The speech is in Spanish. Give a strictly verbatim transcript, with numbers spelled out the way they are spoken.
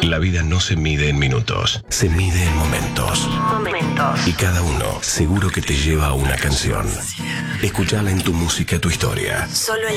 La vida no se mide en minutos, se mide en momentos. Momentos. Y cada uno seguro que te lleva a una canción. Escuchala en Tu Música, Tu Historia. Solo